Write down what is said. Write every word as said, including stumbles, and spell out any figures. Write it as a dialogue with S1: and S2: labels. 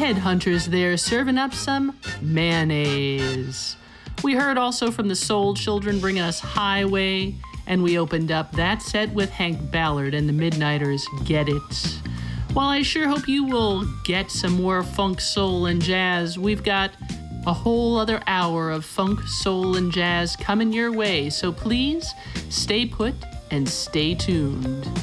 S1: headhunters there serving up some mayonnaise. We heard also from the Soul Children bringing us Highway, and we opened up that set with Hank Ballard and the Midnighters' Get It. While I sure hope you will get some more funk, soul, and jazz, we've got a whole other hour of funk, soul, and jazz coming your way, so please stay put and stay tuned.